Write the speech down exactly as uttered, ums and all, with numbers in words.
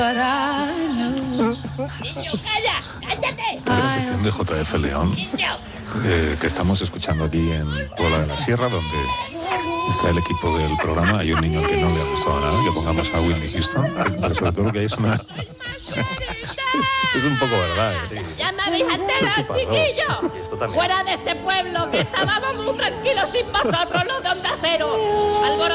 ¡Niño, calla! ¡Cállate! Esta es la sección de J F León, eh, que estamos escuchando aquí en Puebla de la Sierra, donde está el equipo del programa. Hay un niño al que no le ha gustado nada que pongamos a Whitney Houston, pero sobre todo lo que hay es una... Es un poco verdad, ¿eh? Sí. ¡Ya me habéis enterado, chiquillos! ¡Fuera de este pueblo, que estábamos muy tranquilos sin vosotros, los de Onda Cero!